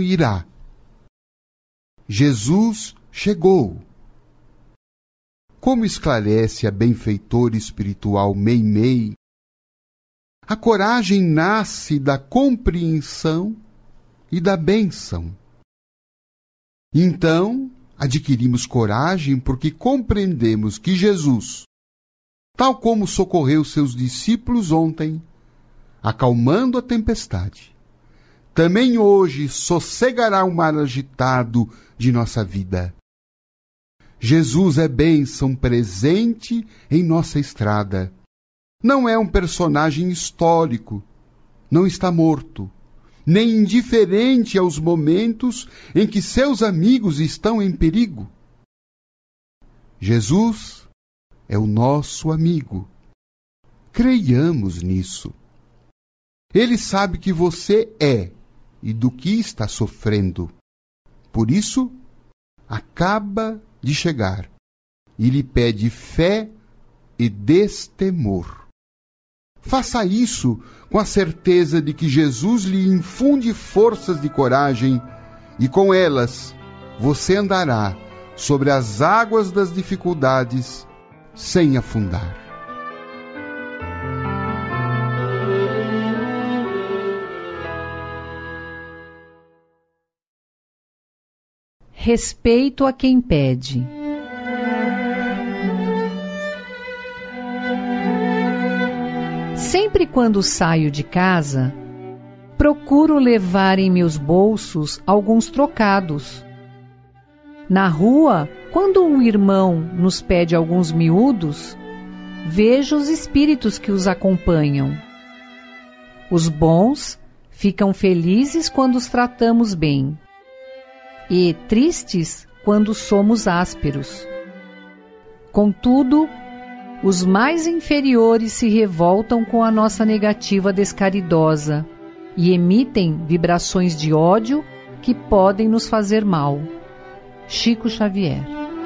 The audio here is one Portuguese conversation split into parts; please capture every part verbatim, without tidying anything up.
não irá. Jesus chegou. Como esclarece a benfeitora espiritual Meimei, a coragem nasce da compreensão e da bênção. Então, adquirimos coragem porque compreendemos que Jesus, tal como socorreu seus discípulos ontem, acalmando a tempestade, também hoje sossegará o mar agitado de nossa vida. Jesus é bênção presente em nossa estrada. Não é um personagem histórico, não está morto, nem indiferente aos momentos em que seus amigos estão em perigo. Jesus é o nosso amigo. Creiamos nisso. Ele sabe que você é e do que está sofrendo. Por isso, acaba de chegar e lhe pede fé e destemor. Faça isso com a certeza de que Jesus lhe infunde forças de coragem e com elas você andará sobre as águas das dificuldades sem afundar. Respeito a quem pede. Sempre quando saio de casa, procuro levar em meus bolsos alguns trocados. Na rua, quando um irmão nos pede alguns miúdos, vejo os espíritos que os acompanham. Os bons ficam felizes quando os tratamos bem, e tristes quando somos ásperos. Contudo, os mais inferiores se revoltam com a nossa negativa descaridosa e emitem vibrações de ódio que podem nos fazer mal. Chico Xavier.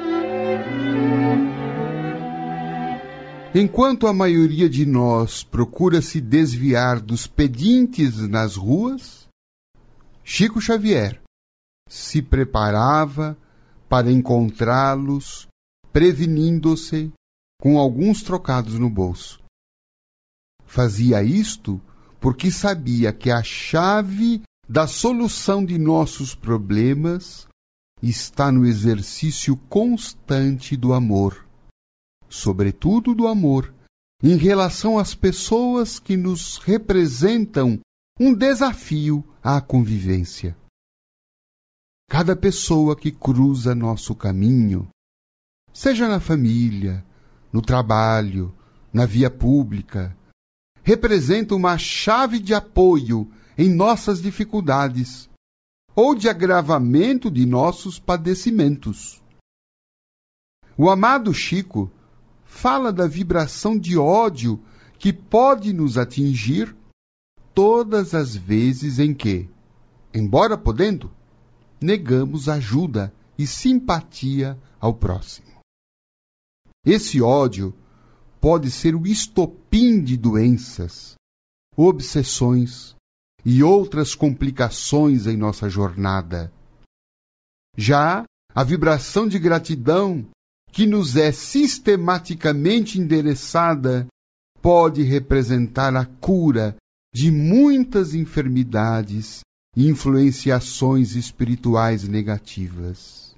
Enquanto a maioria de nós procura se desviar dos pedintes nas ruas, Chico Xavier se preparava para encontrá-los, prevenindo-se com alguns trocados no bolso. Fazia isto porque sabia que a chave da solução de nossos problemas está no exercício constante do amor, sobretudo do amor em relação às pessoas que nos representam um desafio à convivência. Cada pessoa que cruza nosso caminho, seja na família, no trabalho, na via pública, representa uma chave de apoio em nossas dificuldades ou de agravamento de nossos padecimentos. O amado Chico fala da vibração de ódio que pode nos atingir todas as vezes em que, embora podendo, negamos ajuda e simpatia ao próximo. Esse ódio pode ser o estopim de doenças, obsessões e outras complicações em nossa jornada. Já a vibração de gratidão, que nos é sistematicamente endereçada, pode representar a cura de muitas enfermidades e influenciações espirituais negativas.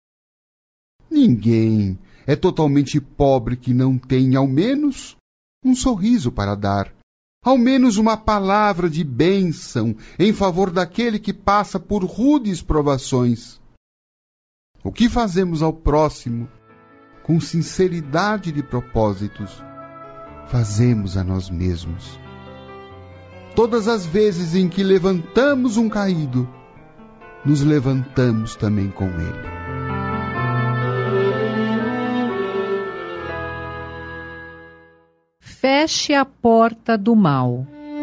Ninguém é totalmente pobre que não tenha ao menos um sorriso para dar, ao menos uma palavra de bênção em favor daquele que passa por rudes provações. O que fazemos ao próximo, com sinceridade de propósitos, fazemos a nós mesmos. Todas as vezes em que levantamos um caído, nos levantamos também com ele. Feche a porta do mal.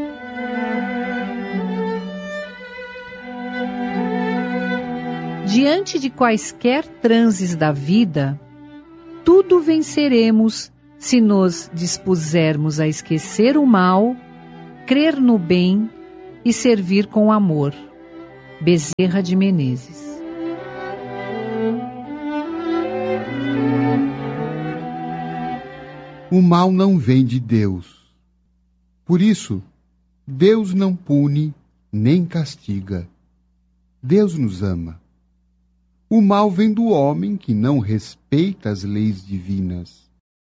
Diante de quaisquer transes da vida, tudo venceremos se nos dispusermos a esquecer o mal, crer no bem e servir com amor. Bezerra de Menezes. O mal não vem de Deus. Por isso, Deus não pune nem castiga. Deus nos ama. O mal vem do homem que não respeita as leis divinas.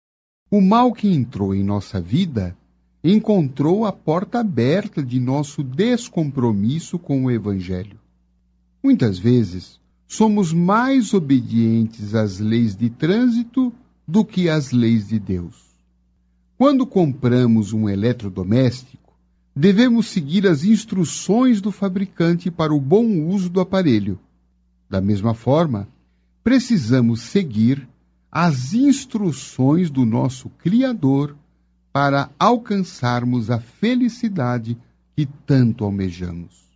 O mal que entrou em nossa vida encontrou a porta aberta de nosso descompromisso com o Evangelho. Muitas vezes, somos mais obedientes às leis de trânsito do que às leis de Deus. Quando compramos um eletrodoméstico, devemos seguir as instruções do fabricante para o bom uso do aparelho. Da mesma forma, precisamos seguir as instruções do nosso Criador para alcançarmos a felicidade que tanto almejamos.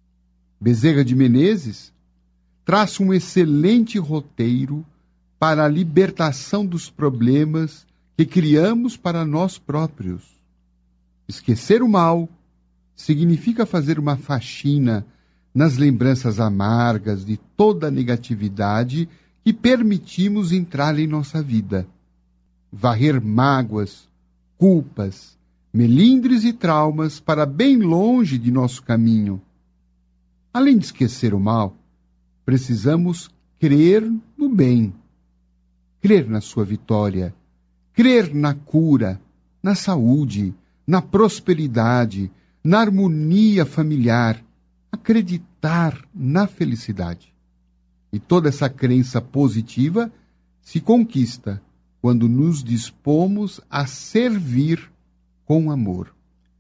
Bezerra de Menezes traça um excelente roteiro para a libertação dos problemas que criamos para nós próprios. Esquecer o mal significa fazer uma faxina nas lembranças amargas de toda a negatividade que permitimos entrar em nossa vida. Varrer mágoas, culpas, melindres e traumas para bem longe de nosso caminho. Além de esquecer o mal, precisamos crer no bem, crer na sua vitória, crer na cura, na saúde, na prosperidade, na harmonia familiar, acreditar na felicidade. E toda essa crença positiva se conquista quando nos dispomos a servir com amor.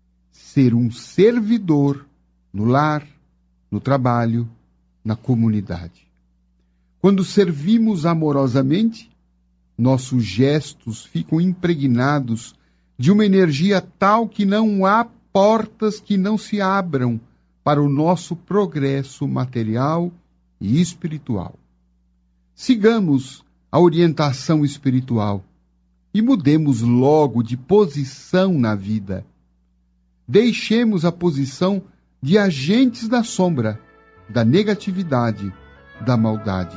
Ser um servidor no lar, no trabalho, na comunidade. Quando servimos amorosamente, nossos gestos ficam impregnados de uma energia tal que não há portas que não se abram para o nosso progresso material e espiritual. Sigamos a orientação espiritual e mudemos logo de posição na vida. Deixemos a posição de agentes da sombra, da negatividade, da maldade.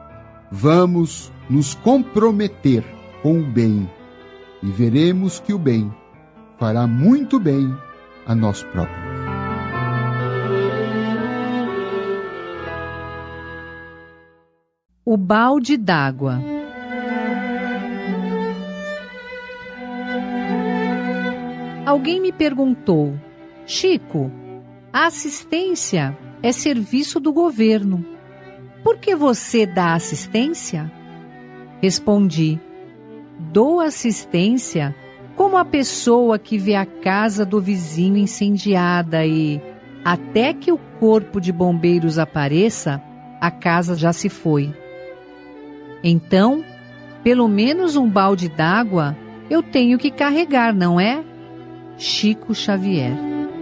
Vamos nos comprometer com o bem e veremos que o bem fará muito bem a nós próprios. O balde d'água. Alguém me perguntou: Chico, a assistência é serviço do governo. Por que você dá assistência? Respondi: dou assistência como a pessoa que vê a casa do vizinho incendiada e, até que o corpo de bombeiros apareça, a casa já se foi. Então, pelo menos um balde d'água eu tenho que carregar, não é? Chico Xavier.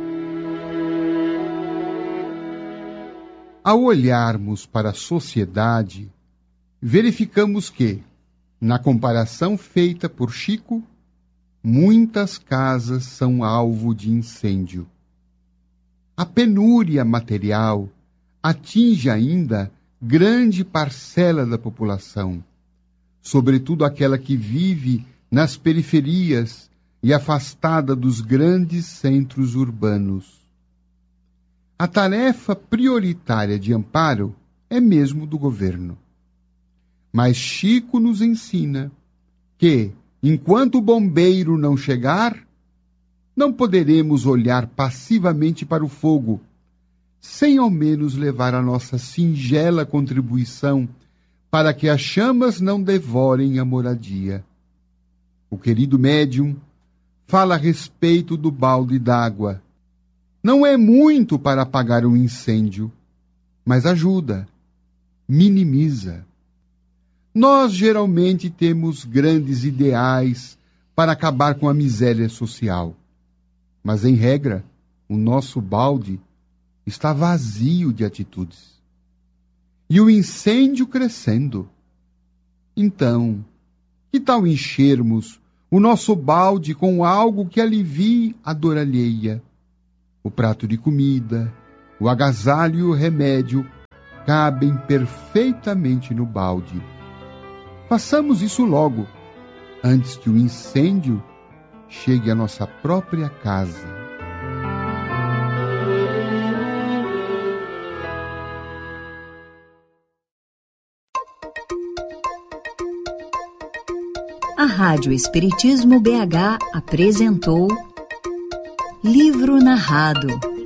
Ao olharmos para a sociedade, verificamos que, na comparação feita por Chico, muitas casas são alvo de incêndio. A penúria material atinge ainda grande parcela da população, sobretudo aquela que vive nas periferias e afastada dos grandes centros urbanos. A tarefa prioritária de amparo é mesmo do governo. Mas Chico nos ensina que, enquanto o bombeiro não chegar, não poderemos olhar passivamente para o fogo, sem ao menos levar a nossa singela contribuição para que as chamas não devorem a moradia. O querido médium fala a respeito do balde d'água. Não é muito para apagar um incêndio, mas ajuda, minimiza. Nós geralmente temos grandes ideais para acabar com a miséria social, mas em regra, o nosso balde está vazio de atitudes. E o incêndio crescendo. Então, que tal enchermos o nosso balde com algo que alivie a dor alheia? O prato de comida, O agasalho e o remédio cabem perfeitamente no balde. Façamos isso logo, antes que o incêndio chegue à nossa própria casa. A Rádio Espiritismo B H apresentou Livro Narrado.